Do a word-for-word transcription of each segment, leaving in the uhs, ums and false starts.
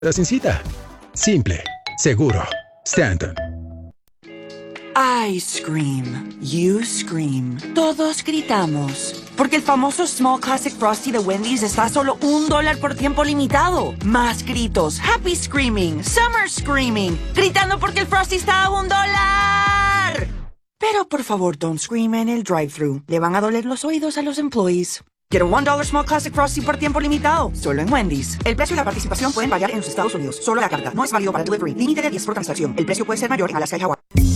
Pero sin cita. Simple. Seguro. Stanton. I scream. You scream. Todos gritamos. Porque el famoso Small Classic Frosty de Wendy's está a solo un dólar por tiempo limitado. Más gritos. Happy Screaming. Summer Screaming. Gritando porque el Frosty está a un dólar. Pero por favor, don't scream en el drive-thru. Le van a doler los oídos a los employees. Quiero un dólar Small Classic Frosty por tiempo limitado. Solo en Wendy's. El precio y la participación pueden variar en los Estados Unidos. Solo la carta. No es válido para delivery. Límite de diez por transacción. El precio puede ser mayor en Alaska y Hawái.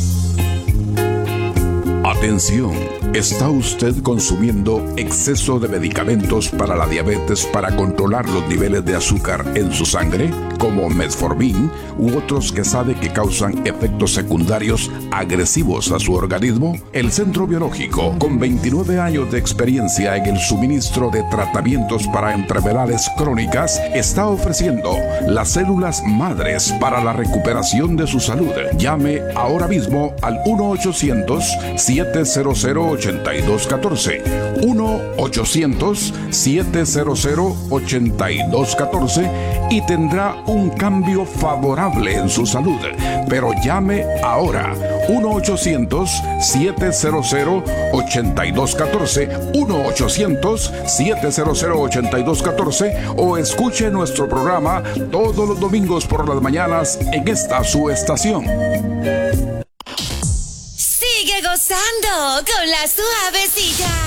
Atención, ¿está usted consumiendo exceso de medicamentos para la diabetes para controlar los niveles de azúcar en su sangre? Como Metformin u otros que sabe que causan efectos secundarios agresivos a su organismo. El Centro Biológico, con veintinueve años de experiencia en el suministro de tratamientos para enfermedades crónicas, está ofreciendo las células madres para la recuperación de su salud. Llame ahora mismo al uno ochocientos siete cero cero ocho dos uno cuatro. uno ochocientos siete cero cero ocho dos uno cuatro y tendrá un cambio favorable en su salud. Pero llame ahora. uno ochocientos siete cero cero ocho dos uno cuatro. uno ochocientos siete cero cero ocho dos uno cuatro o escuche nuestro programa todos los domingos por las mañanas en esta su estación. Sigue gozando con la suavecita.